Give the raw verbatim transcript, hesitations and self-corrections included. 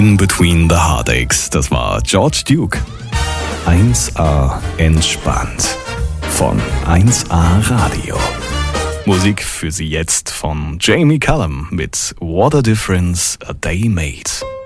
In Between the Heartaches, das war George Duke. eins a entspannt von eins a Radio. Musik für Sie jetzt von Jamie Cullum mit What a Difference a Day Made.